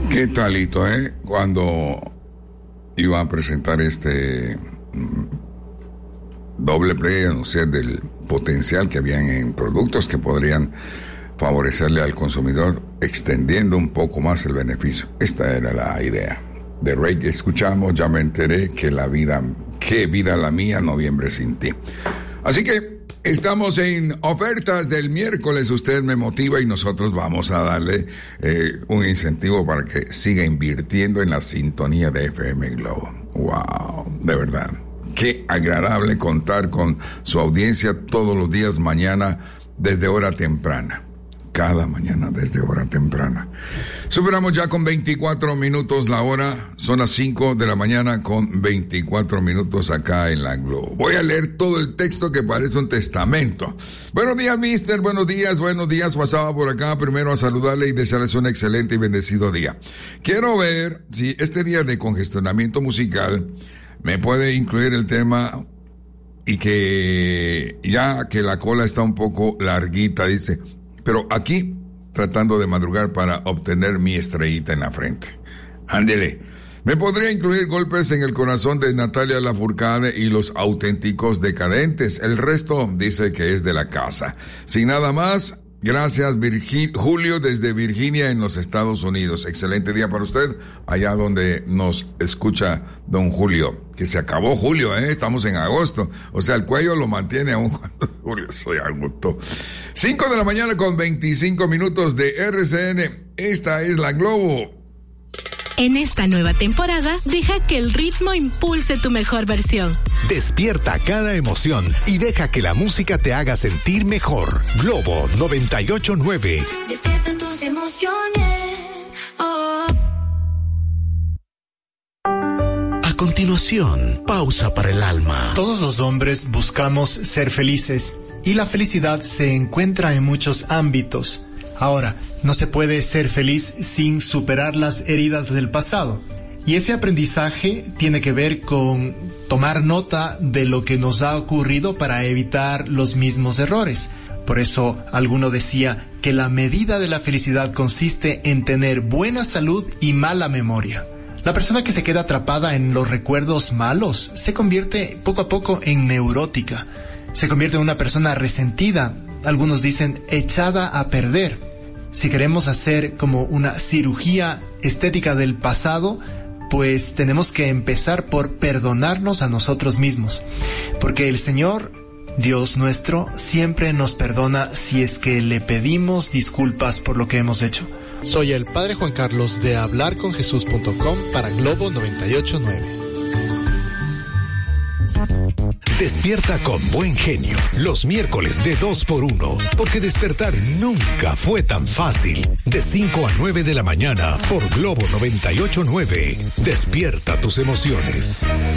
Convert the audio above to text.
¿Qué talito, cuando iba a presentar este doble play, anunciar del potencial que habían en productos que podrían favorecerle al consumidor, extendiendo un poco más el beneficio? Esta era la idea. De Rey que escuchamos, ya me enteré que qué vida la mía, noviembre sin ti. Así que estamos en ofertas del miércoles. Usted me motiva y nosotros vamos a darle un incentivo para que siga invirtiendo en la sintonía de FM Globo. Wow, de verdad. Qué agradable contar con su audiencia todos los días mañana desde hora temprana. Cada mañana desde hora temprana. Superamos ya con 24 minutos la hora. Son las 5 de la mañana con 24 minutos acá en la Globo. Voy a leer todo el texto que parece un testamento. Buenos días, mister. Buenos días. Pasaba por acá primero a saludarle y desearles un excelente y bendecido día. Quiero ver si este día de congestionamiento musical me puede incluir el tema y que ya que la cola está un poco larguita, dice... Pero aquí, tratando de madrugar para obtener mi estrellita en la frente. Ándele. Me podría incluir Golpes en el corazón de Natalia Lafourcade y Los Auténticos Decadentes. El resto dice que es de la casa. Sin nada más, gracias Julio desde Virginia en los Estados Unidos. Excelente día para usted, allá donde nos escucha don Julio. Que se acabó julio, estamos en agosto. O sea, el cuello lo mantiene aún cuando julio soy agosto. 5 de la mañana con 25 minutos de RCN. Esta es la Globo. En esta nueva temporada, deja que el ritmo impulse tu mejor versión. Despierta cada emoción y deja que la música te haga sentir mejor. Globo 98.9. Despierta tus emociones. Oh. A continuación, pausa para el alma. Todos los hombres buscamos ser felices y la felicidad se encuentra en muchos ámbitos. Ahora, no se puede ser feliz sin superar las heridas del pasado. Y ese aprendizaje tiene que ver con tomar nota de lo que nos ha ocurrido para evitar los mismos errores. Por eso, alguno decía que la medida de la felicidad consiste en tener buena salud y mala memoria. La persona que se queda atrapada en los recuerdos malos se convierte poco a poco en neurótica. Se convierte en una persona resentida. Algunos dicen echada a perder. Si queremos hacer como una cirugía estética del pasado, pues tenemos que empezar por perdonarnos a nosotros mismos. Porque el Señor, Dios nuestro, siempre nos perdona si es que le pedimos disculpas por lo que hemos hecho. Soy el Padre Juan Carlos de hablarconjesus.com para Globo 98.9. Despierta con buen genio los miércoles de 2x1, porque despertar nunca fue tan fácil. De 5 a 9 de la mañana por Globo 98.9. Despierta tus emociones.